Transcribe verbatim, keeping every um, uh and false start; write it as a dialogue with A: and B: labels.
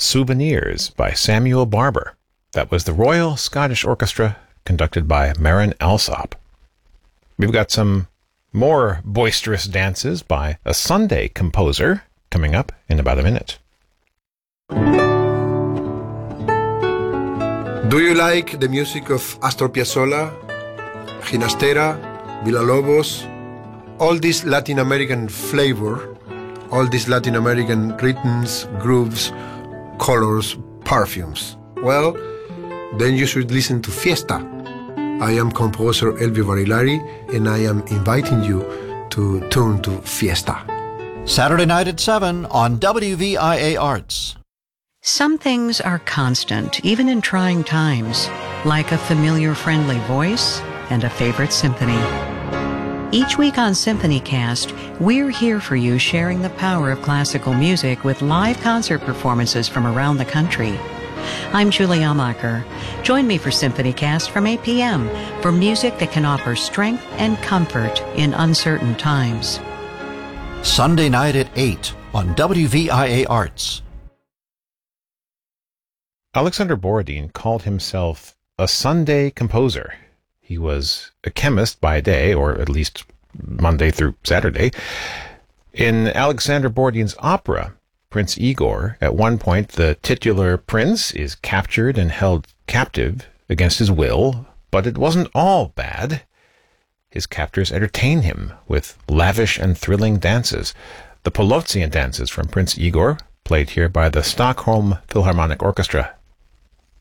A: Souvenirs by Samuel Barber. That was the Royal Scottish Orchestra, conducted by Marin Alsop. We've got some more boisterous dances by a Sunday composer coming up in about a minute.
B: Do you like the music of Astor Piazzolla, Ginastera, Villalobos, all this Latin American flavor, all these Latin American rhythms, grooves, colors, perfumes? Well, then you should listen to Fiesta. I am composer Elvio Barilari, and I am inviting you to tune to Fiesta.
C: Saturday night at seven on W V I A Arts.
D: Some things are constant, even in trying times, like a familiar friendly voice and a favorite symphony. Each week on SymphonyCast, we're here for you, sharing the power of classical music with live concert performances from around the country. I'm Julie Amacher. Join me for SymphonyCast from eight p.m. for music that can offer strength and comfort in uncertain times.
C: Sunday night at eight on W V I A Arts.
A: Alexander Borodin called himself a Sunday composer. He was a chemist by day, or at least Monday through Saturday. In Alexander Borodin's opera, Prince Igor, at one point the titular prince is captured and held captive against his will, but it wasn't all bad. His captors entertain him with lavish and thrilling dances. The Polovtsian dances from Prince Igor, played here by the Stockholm Philharmonic Orchestra.